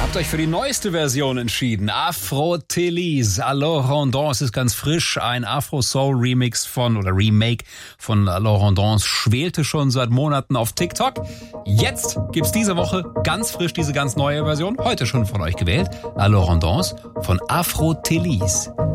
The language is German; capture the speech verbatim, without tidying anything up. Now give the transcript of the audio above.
Habt euch für die neueste Version entschieden. Afro-Télise. Laurent Dance ist ganz frisch. Ein Afro-Soul-Remix von, oder Remake von Laurent Dance schwelte schon seit Monaten auf TikTok. Jetzt gibt's diese Woche ganz frisch diese ganz neue Version. Heute schon von euch gewählt. Laurent Dance von Afro-Télise.